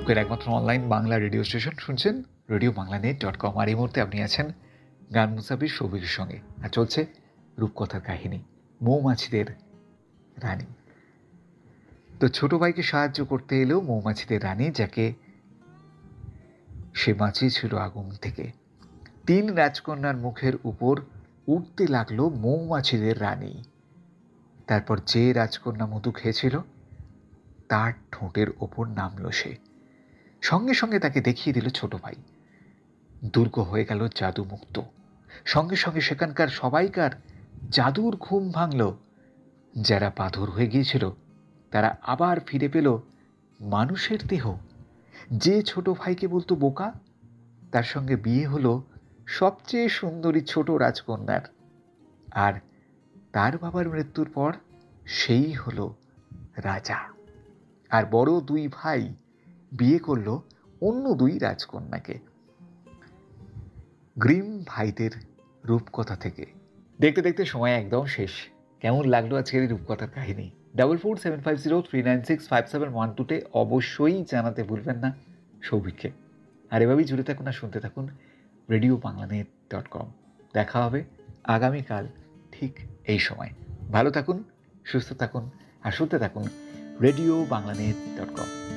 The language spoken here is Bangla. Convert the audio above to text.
রূপকের একমাত্র অনলাইন বাংলা রেডিও স্টেশন শুনছেন RadioBanglaNet.com। আর এই মুহূর্তে আপনি আছেন গান মুসাফির সৌভিকের সঙ্গে, আর চলছে রূপকথার কাহিনী মৌমাছিদের রানী। তো ছোট ভাইকে সাহায্য করতে এলো মৌমাছিদের রানী, যাকে সে বাঁচিয়েছিল আগুন থেকে। 3 রাজকন্যার মুখের উপর উঠতে লাগলো মৌমাছিদের রানী। তারপর যে রাজকন্যা মধু খেয়েছিল তার ঠোঁটের ওপর নামলো সে। সঙ্গে সঙ্গে তাকে দেখিয়ে দিল ছোট ভাই। দুর্গ হয়ে গেল জাদুমুক্ত। সঙ্গে সঙ্গে সেখানকার সবাইকার জাদুর ঘুম ভাঙল। যারা পাথর হয়ে গিয়েছিল তারা আবার ফিরে পেল মানুষের দেহ। যে ছোট ভাইকে বলতো বোকা, তার সঙ্গে বিয়ে হলো সবচেয়ে সুন্দরী ছোট রাজকন্যার। আর তার বাবার মৃত্যুর পর সেই হলো রাজা। আর বড় 2 ভাই বিয়ে করলো অন্য 2 রাজকন্যাকে। গ্রিম ভাইদের রূপকথা থেকে। দেখতে দেখতে সময় একদম শেষ। কেমন লাগলো আজকের এই রূপকথার কাহিনী? 447503965712 অবশ্যই জানাতে ভুলবেন না সৌভিককে। আর এভাবেই জুড়ে থাকুন আর শুনতে থাকুন RadioBanglaNet.com। দেখা হবে আগামীকাল ঠিক এই সময়। ভালো থাকুন, সুস্থ থাকুন আর শুনতে থাকুন RadioBanglaNet.com।